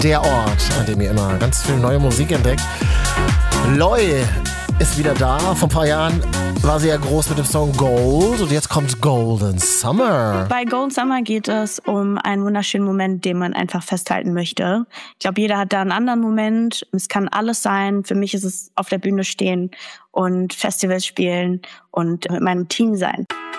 der Ort, an dem ihr immer ganz viel neue Musik entdeckt. Loi ist wieder da. Vor ein paar Jahren war sie ja groß mit dem Song Gold und jetzt kommt Golden Summer. Bei Golden Summer geht es um einen wunderschönen Moment, den man einfach festhalten möchte. Ich glaube, jeder hat da einen anderen Moment. Es kann alles sein. Für mich ist es auf der Bühne stehen und Festivals spielen und mit meinem Team sein.